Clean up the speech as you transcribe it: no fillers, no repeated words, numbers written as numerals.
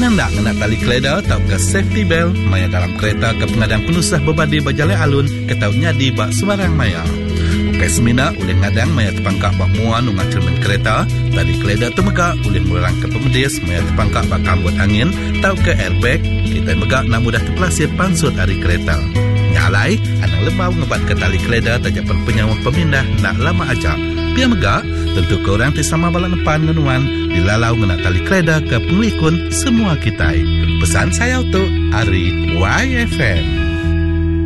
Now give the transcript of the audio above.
Mengendak nak tali keleda atau ke safety belt maya dalam kereta ke pengadang penusah berbadi berjalan alun ke tau nyadi bak sembarang maya. Ukai semina oleh ngadang maya terpangkak bak muan unga cermin kereta, tali keleda temegak oleh melarang ke pemedis maya terpangkak bak kambut angin tau ke airbag, kita megak nak mudah terpelasir pansut hari kereta. Nyalai, anang lemau ngebat ke tali keleda tajapan penyawah pemindah nak lama ajak. Pia megak, tentu korang tisama balak depan ngenuan dilalau ngenak tali keleda ke pengelikun semua kita. Pesan saya untuk Ari YFM.